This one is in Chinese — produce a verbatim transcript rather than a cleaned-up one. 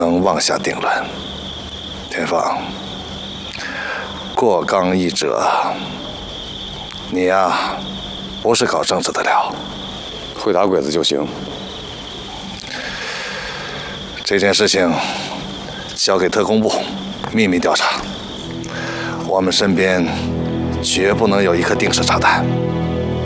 能妄下定论。田芳，过刚易折，你呀，不是搞政治的料， 会打鬼子就行。 这件事情交给特工部秘密调查，我们身边绝不能有一颗定时炸弹。